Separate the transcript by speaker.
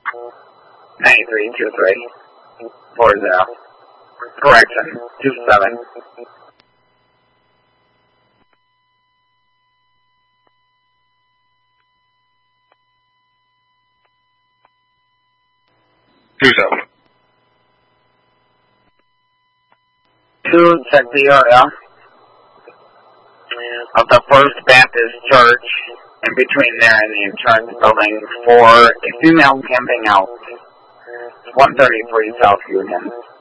Speaker 1: 932340. Correction, 27. To check the area of the First Baptist Church, in between there and the insurance building, for a female camping out, 133 South Union.